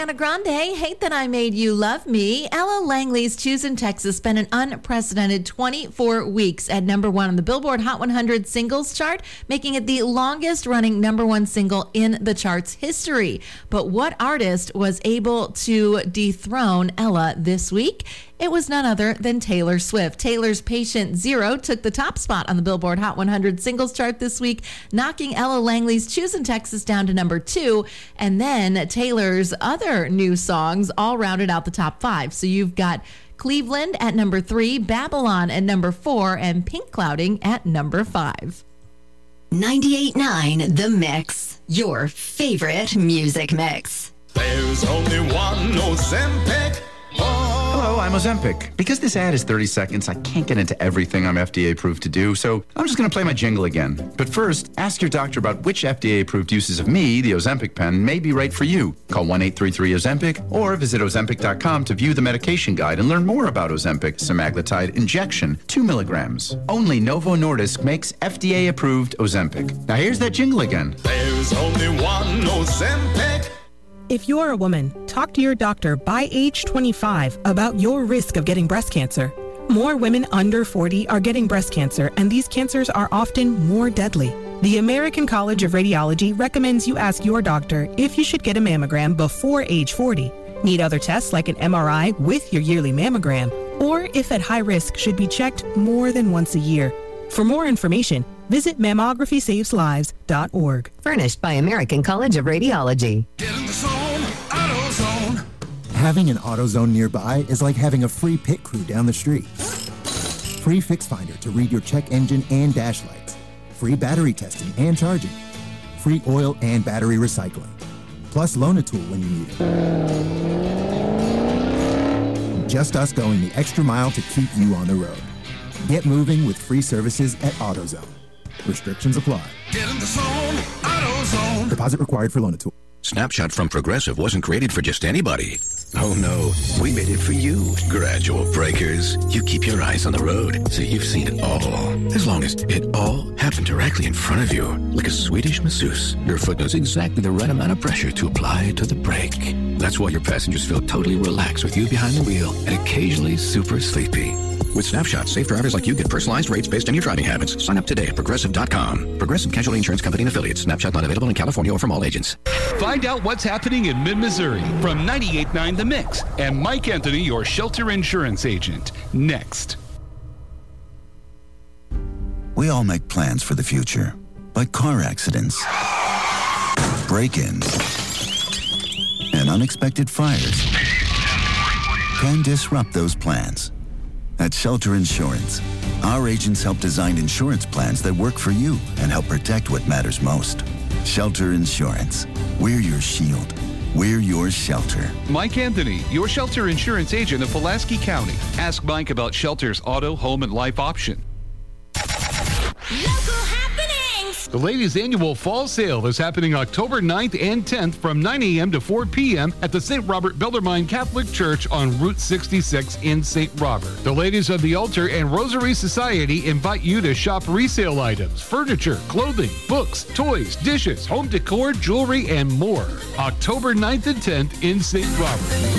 Ariana Grande, Hate That I Made You Love Me. Ella Langley's Choose in Texas spent an unprecedented 24 weeks at number one on the Billboard Hot 100 singles chart, making it the longest running number one single in the chart's history. But what artist was able to dethrone Ella this week? It was none other than Taylor Swift. Taylor's Patient Zero took the top spot on the Billboard Hot 100 singles chart this week, knocking Ella Langley's Choose in Texas down to number 2. And then Taylor's other new songs all rounded out the top 5. So you've got Cleveland at number 3, Babylon at number 4, and Pink Clouding at number 5. 98.9 The Mix, your favorite music mix. There's only one Ozempic. Hello, I'm Ozempic. Because this ad is 30 seconds, I can't get into everything I'm FDA approved to do, so I'm just going to play my jingle again. But first, ask your doctor about which FDA approved uses of me, the Ozempic pen, may be right for you. Call 1-833-OZEMPIC or visit Ozempic.com to view the medication guide and learn more about Ozempic semaglutide injection, 2 milligrams. Only Novo Nordisk makes FDA approved Ozempic. Now here's that jingle again. There's only one Ozempic. If you're a woman, talk to your doctor by age 25 about your risk of getting breast cancer. More women under 40 are getting breast cancer, and these cancers are often more deadly. The American College of Radiology recommends you ask your doctor if you should get a mammogram before age 40, need other tests like an MRI with your yearly mammogram, or if at high risk should be checked more than once a year. For more information, visit mammographysaveslives.org. Furnished by American College of Radiology. Get in the zone, AutoZone. Having an AutoZone nearby is like having a free pit crew down the street. Free Fix Finder to read your check engine and dash lights. Free battery testing and charging. Free oil and battery recycling. Plus loan a tool when you need it. Just us going the extra mile to keep you on the road. Get moving with free services at AutoZone. Restrictions apply. Get in the zone, AutoZone. Deposit required for loan a tool. Snapshot from Progressive wasn't created for just anybody. Oh no, we made it for you. Gradual breakers. You keep your eyes on the road, so you've seen it all. As long as it all happened directly in front of you, like a Swedish masseuse, your foot knows exactly the right amount of pressure to apply to the brake. That's why your passengers feel totally relaxed with you behind the wheel and occasionally super sleepy. With Snapshot, safe drivers like you get personalized rates based on your driving habits. Sign up today at Progressive.com. Progressive Casualty Insurance Company and Affiliates. Snapshot not available in California or from all agents. Find out what's happening in mid-Missouri from 98.9 The Mix and Mike Anthony, your shelter insurance agent. Next. We all make plans for the future, but car accidents, break-ins, and unexpected fires can disrupt those plans. At Shelter Insurance, our agents help design insurance plans that work for you and help protect what matters most. Shelter Insurance. We're your shield. We're your shelter. Mike Anthony, your shelter insurance agent of Pulaski County. Ask Mike about Shelter's auto, home, and life option. Local happenings. The ladies' annual fall sale is happening October 9th and 10th from 9 a.m. to 4 p.m. at the St. Robert Bellarmine Catholic Church on Route 66 in St. Robert. The ladies of the Altar and Rosary Society invite you to shop resale items, furniture, clothing, books, toys, dishes, home decor, jewelry, and more. October 9th and 10th in St. Robert.